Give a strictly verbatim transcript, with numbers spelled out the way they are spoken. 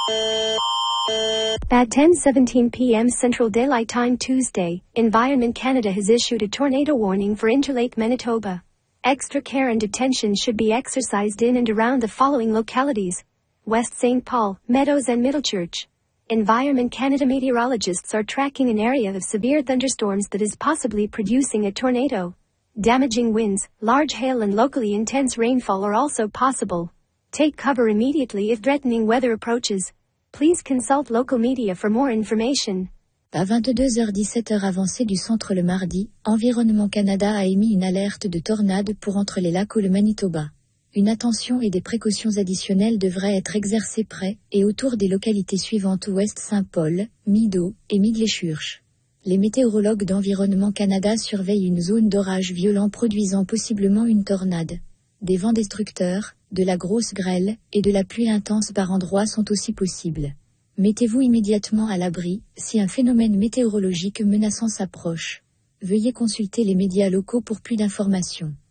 At ten seventeen p m Central Daylight Time Tuesday, Environment Canada has issued a tornado warning for Interlake, Manitoba. Extra care and attention should be exercised in and around the following localities: West Saint Paul, Meadows and Middlechurch. Environment Canada meteorologists are tracking an area of severe thunderstorms that is possibly producing a tornado. Damaging winds, large hail and locally intense rainfall are also possible. Take cover immediately if threatening weather approaches. Please consult local media for more information. À vingt-deux heures dix-sept heure avancée du centre le mardi, Environnement Canada a émis une alerte de tornade pour entre les lacs ou le Manitoba. Une attention et des précautions additionnelles devraient être exercées près et autour des localités suivantes: West Saint-Paul, Meadows et Middlechurch. Les météorologues d'Environnement Canada surveillent une zone d'orage violent produisant possiblement une tornade. Des vents destructeurs, de la grosse grêle et de la pluie intense par endroits sont aussi possibles. Mettez-vous immédiatement à l'abri si un phénomène météorologique menaçant s'approche. Veuillez consulter les médias locaux pour plus d'informations.